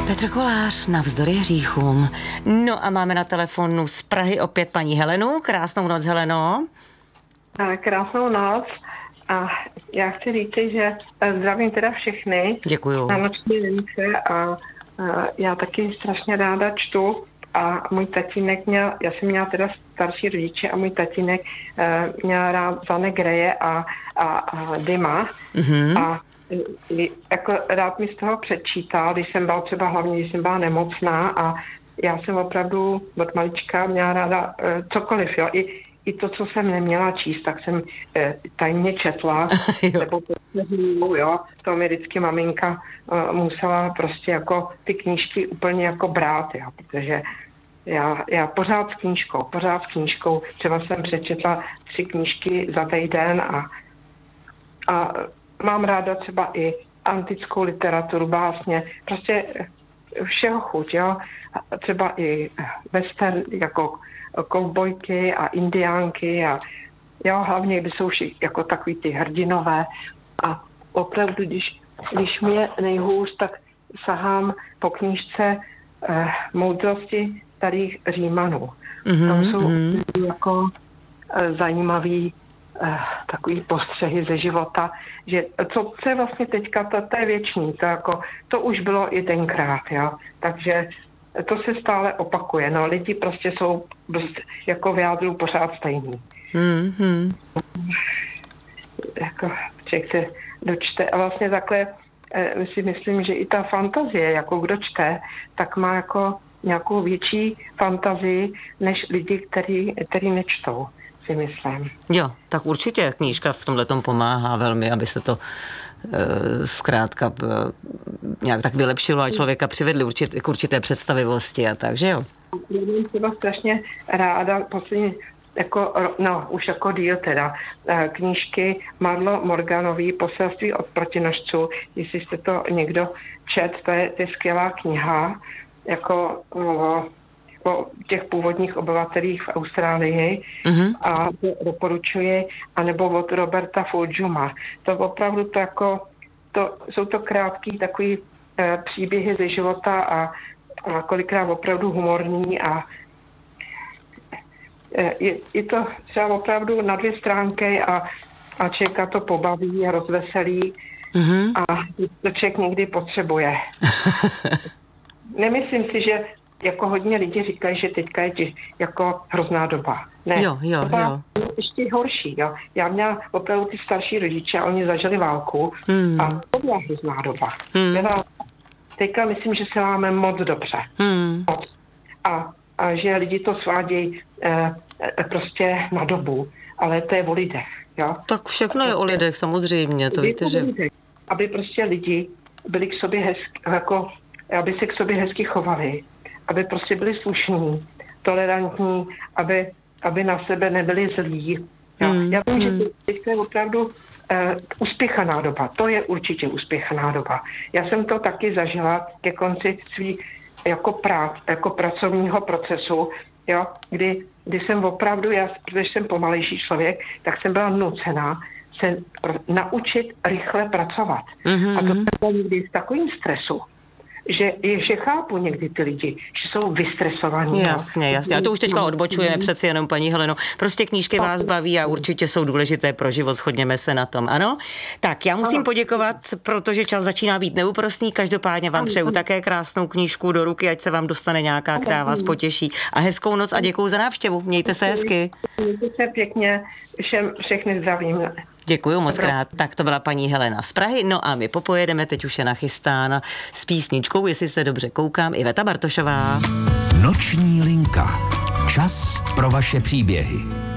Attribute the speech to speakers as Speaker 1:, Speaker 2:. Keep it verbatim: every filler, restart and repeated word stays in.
Speaker 1: Petr Kolář, navzdory hříchům. No a máme na telefonu z Prahy opět paní Helenu. Krásnou noc, Heleno.
Speaker 2: Krásnou noc. A já chci říct, že zdravím teda všechny.
Speaker 1: Děkuju.
Speaker 2: Na noční lince a, a já taky strašně ráda čtu. A můj tatínek měl, já jsem měla teda starší rodiče a můj tatínek uh, měl rád Zane Greje a, a, a Dyma. Mm-hmm. A jako rád mi z toho přečítal, když jsem byla třeba hlavně, když jsem byla nemocná a já jsem opravdu od malička měla ráda uh, cokoliv, jo, i, i to, co jsem neměla číst, tak jsem uh, tajně četla, nebo jo, to mi vždycky maminka uh, musela prostě jako ty knížky úplně jako brát, jo, protože já, já pořád s knížkou, pořád s knížkou, třeba jsem přečetla tři knížky za týden a, a mám ráda třeba i antickou literaturu, básně, prostě všeho chuť, jo. Třeba i western, jako kovbojky a indiánky a jo, hlavně, když jsou všichni jako takový ty hrdinové a opravdu, když, když mě nejhůř, tak sahám po knížce eh, moudrosti starých Římanů. Mm-hmm, tam jsou mm-hmm. jako eh, zajímavý takový postřehy ze života, že co, co je vlastně teďka, to, to je věčný, to, jako, to už bylo i tenkrát, jo, takže to se stále opakuje, no, lidi prostě jsou prostě jako v jádru pořád stejný. Mm-hmm. Jako člověk se dočte a vlastně takhle eh, si myslím, že i ta fantazie, jako kdo čte, tak má jako nějakou větší fantazii než lidi, který, který nečtou. Myslím.
Speaker 1: Jo, tak určitě knížka v tomhletom pomáhá velmi, aby se to e, zkrátka e, nějak tak vylepšilo a člověka přivedli určit, k určité představivosti a tak, že jo?
Speaker 2: Já jsem třeba strašně ráda poslední, jako, no, už jako díl teda, knížky Marlo Morganový Poselství od protinožců, jestli jste to někdo čet, to je, to je skvělá kniha, jako no, o těch původních obyvatelích v Austrálii mm-hmm. a doporučuji, anebo od Roberta Fulghuma. To opravdu to jako, to, jsou to krátký takový e, příběhy ze života a, a kolikrát opravdu humorní a e, je, je to třeba opravdu na dvě stránky a, a člověka to pobaví a rozveselí mm-hmm. a to člověk někdy potřebuje. Nemyslím si, že jako hodně lidí říkají, že teďka je tě, jako hrozná doba. Ne,
Speaker 1: jo, jo,
Speaker 2: doba
Speaker 1: jo.
Speaker 2: je ještě horší. Jo. Já měla opravdu ty starší rodiče a oni zažili válku hmm. a to byla hrozná doba. Hmm. Byla, teďka myslím, že se máme moc dobře. Hmm. Moc. A, a že lidi to svádějí eh, prostě na dobu, ale to je o lidech. Jo.
Speaker 1: Tak všechno je o lidech, samozřejmě. To víte, že...
Speaker 2: lidech, aby prostě lidi byli k sobě hezky, jako, aby se k sobě hezky chovali, aby prostě byli slušní, tolerantní, aby, aby na sebe nebyli zlí. Já, mm, já vím, mm. že teď je opravdu uh, uspěchaná doba. To je určitě uspěchaná doba. Já jsem to taky zažila ke konci svých jako, prác, jako pracovního procesu, jo, kdy, kdy jsem opravdu, já, protože jsem pomalejší člověk, tak jsem byla nucená se naučit rychle pracovat. Mm-hmm. A to jsem byla někdy v takovém stresu, že, že chápu někdy ty lidi, že jsou vystresovaní.
Speaker 1: Jasně, jasně. A to už teďka odbočujeme přeci jenom, paní Heleno. Prostě knížky vás baví a určitě jsou důležité pro život, shodněme se na tom, ano? Tak, já musím poděkovat, protože čas začíná být neúprosný. Každopádně vám přeju také krásnou knížku do ruky, ať se vám dostane nějaká, která vás potěší. A hezkou noc a děkuju za návštěvu. Mějte se hezky.
Speaker 2: Mějte se pěkně, všem všechny zdravím.
Speaker 1: Děkuju moc krát. Tak to byla paní Helena z Prahy. No a my popojedeme, teď už je nachystána s písničkou, jestli se dobře koukám, Iveta Bartošová.
Speaker 3: Noční linka. Čas pro vaše příběhy.